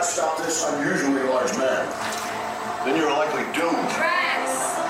stop this unusually large man. Then you're likely doomed. Drax!